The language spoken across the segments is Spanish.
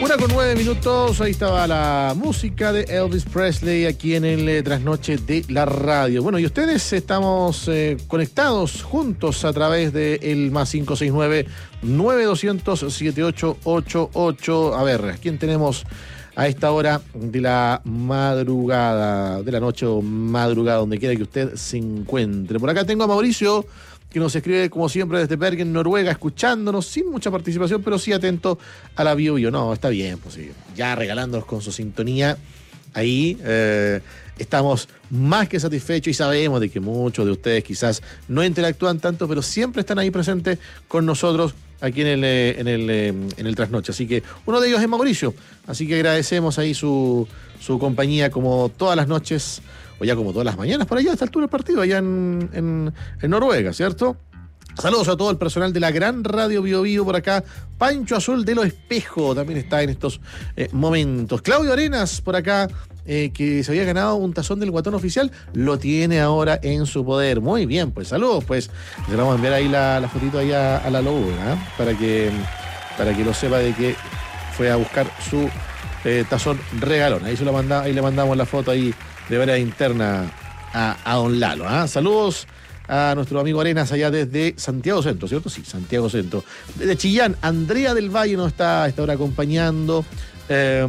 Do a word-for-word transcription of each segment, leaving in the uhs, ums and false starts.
Una con nueve minutos, ahí estaba la música de Elvis Presley aquí en el eh, Trasnoche de la Radio. Bueno, y ustedes estamos eh, conectados juntos a través de el más cinco seis nueve, nueve dos cero cero, siete ocho ocho ocho. A ver, ¿quién tenemos a esta hora de la madrugada, de la noche o madrugada, donde quiera que usted se encuentre? Por acá tengo a Mauricio, que nos escribe como siempre desde Bergen, Noruega, escuchándonos sin mucha participación, pero sí atento a la Bio Bio. No, está bien, pues sí, ya regalándonos con su sintonía. Ahí eh, estamos más que satisfechos y sabemos de que muchos de ustedes quizás no interactúan tanto, pero siempre están ahí presentes con nosotros aquí en el, eh, en el, eh, en el Trasnoche. Así que uno de ellos es Mauricio, así que agradecemos ahí su, su compañía como todas las noches, o ya como todas las mañanas por allá, a esta altura del partido, allá en, en, en Noruega, ¿cierto? Saludos a todo el personal de la gran Radio Bio Bio por acá. Pancho Azul de los Espejos también está en estos eh, momentos. Claudio Arenas por acá, eh, que se había ganado un tazón del Guatón Oficial, lo tiene ahora en su poder. Muy bien, pues saludos, pues. Le vamos a enviar ahí la, la fotito ahí a, a la lobo, ¿eh? para que para que lo sepa de que fue a buscar su eh, tazón regalón. Ahí se lo manda, ahí le mandamos la foto ahí de manera interna a, a don Lalo. ¿eh? Saludos a nuestro amigo Arenas allá desde Santiago Centro, ¿cierto? Sí, Santiago Centro. Desde Chillán, Andrea del Valle nos está a esta hora acompañando. Eh...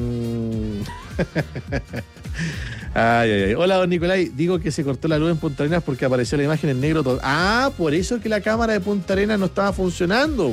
ay, ay, ay. Hola, don Nicolai. Digo que se cortó la luz en Punta Arenas porque apareció la imagen en negro todo. Ah, por eso es que la cámara de Punta Arenas no estaba funcionando.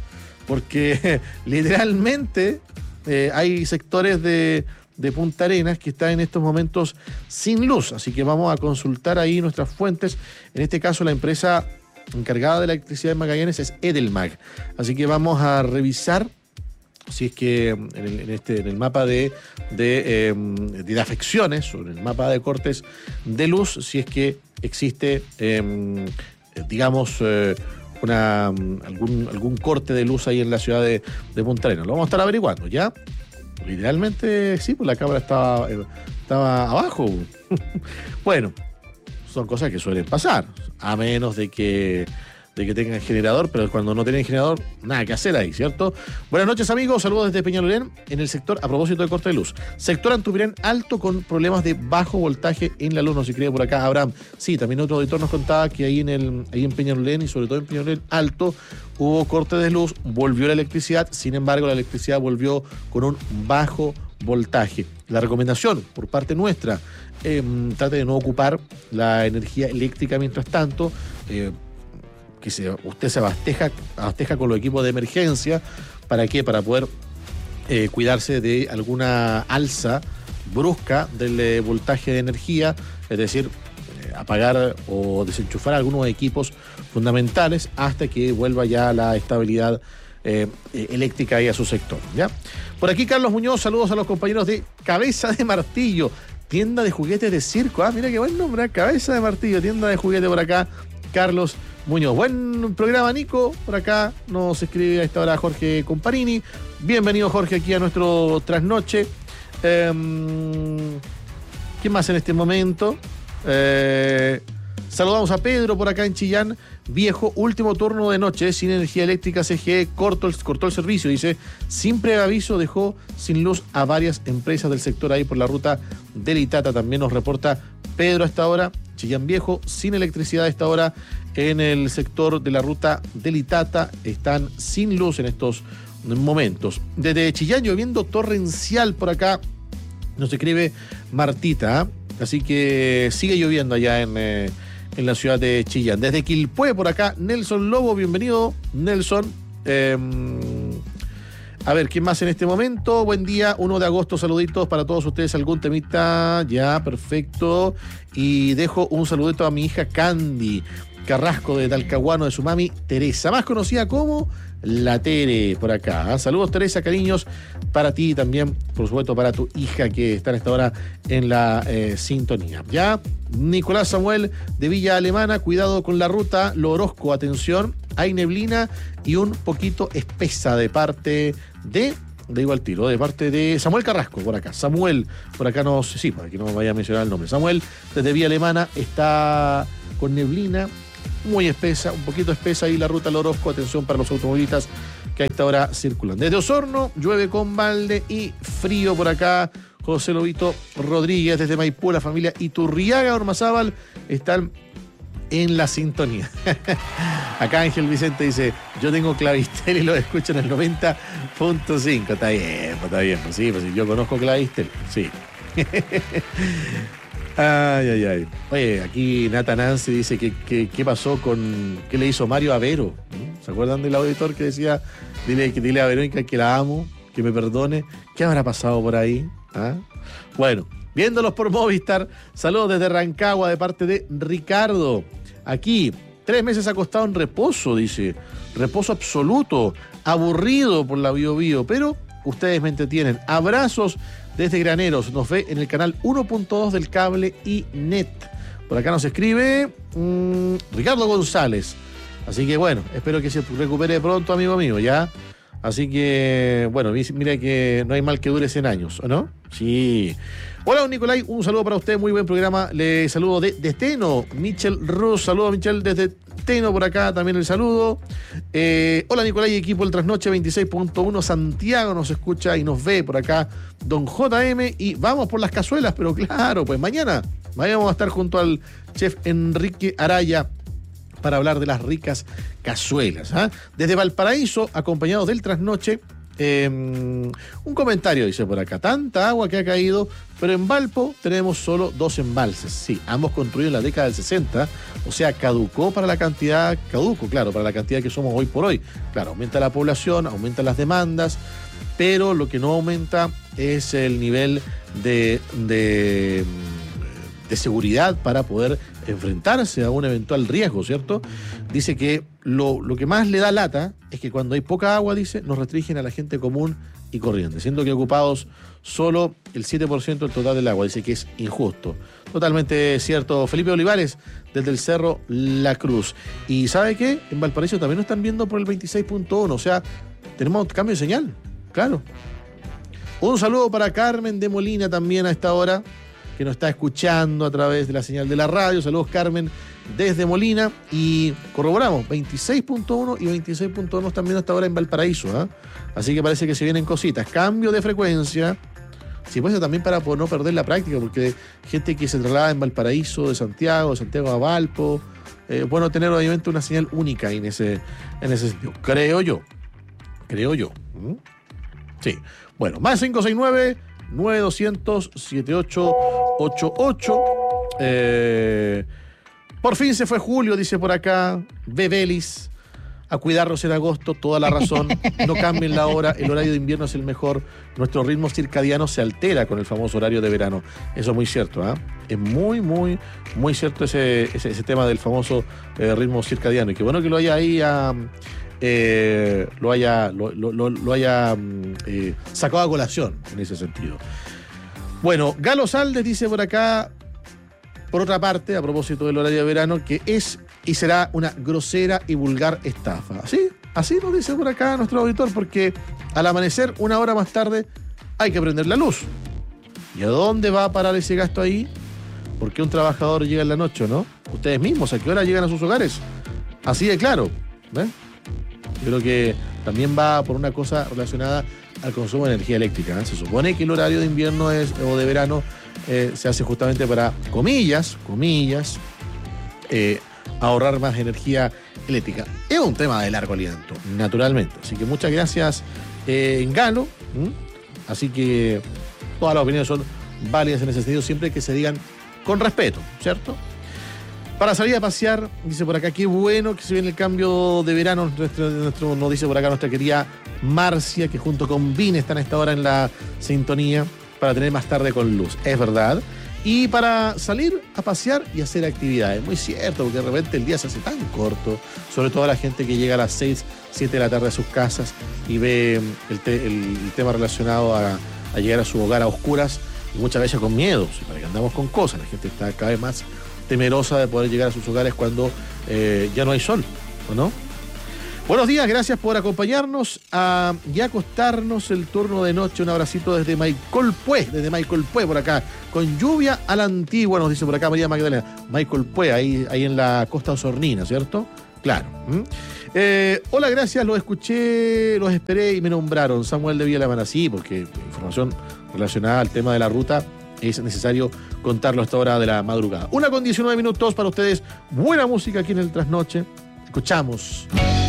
Porque literalmente eh, hay sectores de... de Punta Arenas que está en estos momentos sin luz, así que vamos a consultar ahí nuestras fuentes. En este caso la empresa encargada de la electricidad de Magallanes es Edelmag, así que vamos a revisar si es que en el, en este, en el mapa de, de, eh, de afecciones, o en el mapa de cortes de luz, si es que existe eh, digamos eh, una, algún, algún corte de luz ahí en la ciudad de, de Punta Arenas. Lo vamos a estar averiguando, ¿ya? Literalmente, sí, pues la cámara estaba, estaba abajo. Bueno, son cosas que suelen pasar, a menos de que, de que tengan generador, pero cuando no tienen generador, nada que hacer ahí, ¿cierto? Buenas noches, amigos, saludos desde Peñalolén, en el sector, a propósito de corte de luz, sector Antupirén alto con problemas de bajo voltaje en la luz, no se cree por acá, Abraham. Sí, también otro auditor nos contaba que ahí en, el, ahí en Peñalolén, y sobre todo en Peñalolén alto, hubo corte de luz, volvió la electricidad, sin embargo la electricidad volvió con un bajo voltaje. La recomendación por parte nuestra, eh, trate de no ocupar la energía eléctrica mientras tanto, eh, que se, usted se abasteja, abasteja con los equipos de emergencia. ¿Para qué? Para poder eh, cuidarse de alguna alza brusca del eh, voltaje de energía, es decir, eh, apagar o desenchufar algunos equipos fundamentales hasta que vuelva ya la estabilidad eh, eléctrica ahí a su sector, ¿ya? Por aquí Carlos Muñoz, saludos a los compañeros de Cabeza de Martillo, tienda de juguetes de circo. Ah, mira qué buen nombre, ¿eh? Cabeza de Martillo, tienda de juguetes por acá, Carlos Muñoz. Buen programa, Nico. Por acá nos escribe a esta hora Jorge Comparini. Bienvenido, Jorge, aquí a nuestro Trasnoche. Eh, ¿Quién más en este momento? Eh, saludamos a Pedro por acá en Chillán. Viejo, último turno de noche, sin energía eléctrica, C G E cortó el, cortó el servicio, dice. Sin preaviso dejó sin luz a varias empresas del sector ahí por la ruta del Itata. También nos reporta Pedro a esta hora. Chillán Viejo, sin electricidad a esta hora en el sector de la ruta del Itata. Están sin luz en estos momentos. Desde Chillán lloviendo torrencial por acá, nos escribe Martita, ¿eh? Así que sigue lloviendo allá en, eh, en la ciudad de Chillán. Desde Quilpué por acá, Nelson Lobo, bienvenido, Nelson. Eh, a ver, ¿quién más en este momento? Buen día, uno de agosto, saluditos para todos ustedes. ¿Algún temita? Ya, perfecto. Y dejo un saludito a mi hija Candy Carrasco de Talcahuano, de su mami Teresa, más conocida como la Tere, por acá. Saludos, Teresa, cariños para ti y también, por supuesto, para tu hija que está en esta hora en la eh, sintonía. Ya, Nicolás Samuel de Villa Alemana, cuidado con la ruta, Lo Orozco, atención, hay neblina y un poquito espesa de parte de, le digo al tiro, de parte de Samuel Carrasco, por acá. Samuel, por acá no sé, sí, para que no me vaya a mencionar el nombre. Samuel, desde Villa Alemana, está con neblina muy espesa, un poquito espesa ahí la ruta al Orozco. Atención para los automovilistas que a esta hora circulan. Desde Osorno, llueve con balde y frío por acá. José Lobito Rodríguez, desde Maipú, la familia Iturriaga Ormazábal están en la sintonía. Acá Ángel Vicente dice, yo tengo Clavistel y lo escucho en el noventa punto cinco. Está bien, pues, está bien, pues sí, pues yo conozco Clavistel, sí. Ay, ay, ay. Oye, aquí Nata Nancy dice que, que qué pasó con, qué le hizo Mario a Vero. ¿Se acuerdan del auditor que decía, dile, dile a Verónica que la amo, que me perdone? ¿Qué habrá pasado por ahí? ¿Ah? Bueno, viéndolos por Movistar, saludos desde Rancagua de parte de Ricardo. Aquí, tres meses acostado en reposo, dice. Reposo absoluto, aburrido por la Bio Bio, pero ustedes me entretienen. Abrazos desde Graneros, nos ve en el canal uno punto dos del cable y net. Por acá nos escribe mmm, Ricardo González. Así que bueno, espero que se recupere pronto, amigo mío, ¿ya? Así que, bueno, mira que no hay mal que dure cien años, ¿o no? Sí. Hola, don Nicolai, un saludo para usted, muy buen programa. Le saludo de, de Teno, Michel Ruz, saludo a Michel desde Teno por acá, también el saludo. Eh, hola, Nicolai, equipo del Trasnoche veintiséis punto uno, Santiago nos escucha y nos ve por acá, don J M, y vamos por las cazuelas, pero claro, pues mañana, mañana vamos a estar junto al chef Enrique Araya para hablar de las ricas cazuelas. ¿eh? Desde Valparaíso, acompañados del Trasnoche, eh, un comentario dice por acá, tanta agua que ha caído, pero en Valpo tenemos solo dos embalses. Sí, ambos construidos en la década del sesenta, o sea, caducó para la cantidad, caduco, claro, para la cantidad que somos hoy por hoy. Claro, aumenta la población, aumentan las demandas, pero lo que no aumenta es el nivel de... de de seguridad para poder enfrentarse a un eventual riesgo, ¿cierto? Dice que lo, lo que más le da lata es que cuando hay poca agua, dice, nos restringen a la gente común y corriente, siendo que ocupados solo el siete por ciento del total del agua. Dice que es injusto. Totalmente cierto. Felipe Olivares, desde el Cerro La Cruz. ¿Y sabe qué? En Valparaíso también nos están viendo por el veintiséis punto uno, o sea, tenemos cambio de señal, claro. Un saludo para Carmen de Molina también a esta hora, que nos está escuchando a través de la señal de la radio. Saludos, Carmen, desde Molina. Y corroboramos, veintiséis punto uno y veintiséis punto uno también hasta ahora en Valparaíso. ¿eh? Así que parece que se vienen cositas. Cambio de frecuencia. Sí, pues también para no perder la práctica, porque gente que se traslada en Valparaíso, de Santiago, de Santiago a Valpo. Eh, bueno, tener obviamente una señal única en ese, en ese sentido. Creo yo. Creo yo. ¿Mm? Sí. Bueno, más cinco seis nueve nueve dos cero cero siete ocho ocho ocho. Eh, por fin se fue julio, dice por acá Bebelis. A cuidarnos en agosto, toda la razón. No cambien la hora, el horario de invierno es el mejor. Nuestro ritmo circadiano se altera con el famoso horario de verano. Eso es muy cierto, ¿eh? Es muy, muy, muy cierto ese, ese, ese tema del famoso eh, ritmo circadiano. Y qué bueno que lo haya ahí a... Eh, lo haya, lo, lo, lo haya eh, sacado a colación en ese sentido. Bueno, Galo Saldes dice por acá, por otra parte, a propósito del horario de verano, que es y será una grosera y vulgar estafa. ¿Así? Así nos dice por acá nuestro auditor, porque al amanecer, una hora más tarde, hay que prender la luz. ¿Y a dónde va a parar ese gasto ahí? ¿Por qué un trabajador llega en la noche, no? Ustedes mismos, ¿a qué hora llegan a sus hogares? Así de claro, ¿ves? Yo creo que también va por una cosa relacionada al consumo de energía eléctrica. ¿eh? Se supone que el horario de invierno es, o de verano eh, se hace justamente para, comillas, comillas, eh, ahorrar más energía eléctrica. Es un tema de largo aliento, naturalmente. Así que muchas gracias, eh, Galo. ¿Mm? Así que todas las opiniones son válidas en ese sentido, siempre que se digan con respeto, ¿cierto? Para salir a pasear, dice por acá, qué bueno que se viene el cambio de verano. Nuestro, nuestro, nos dice por acá nuestra querida Marcia, que junto con Vin están a esta hora en la sintonía para tener más tarde con luz. Es verdad. Y para salir a pasear y hacer actividades. Muy cierto, porque de repente el día se hace tan corto. Sobre todo a la gente que llega a las seis, siete de la tarde a sus casas y ve el, te, el, el tema relacionado a, a llegar a su hogar a oscuras y muchas veces con miedo. Para que andamos con cosas. La gente está cada vez más temerosa de poder llegar a sus hogares cuando eh, ya no hay sol, ¿o no? Buenos días, gracias por acompañarnos a, y acostarnos el turno de noche. Un abracito desde Maicolpue, desde Maicolpue por acá, con lluvia a la antigua, nos dice por acá María Magdalena. Maicolpue, ahí, ahí en la costa osornina, ¿cierto? Claro. ¿Mm? Eh, hola, gracias, los escuché, los esperé y me nombraron. Samuel de Villa Alemana, sí, porque información relacionada al tema de la ruta es necesario contarlo a esta hora de la madrugada. Una con diecinueve minutos para ustedes. Buena música aquí en el Trasnoche. Escuchamos